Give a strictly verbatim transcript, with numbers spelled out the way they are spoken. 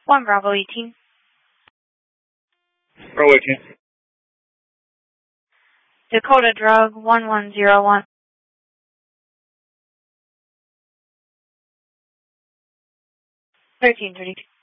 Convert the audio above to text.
one Bravo eighteen. Bravo eighteen. Dakota Drug one one zero one. thirteen thirty-two.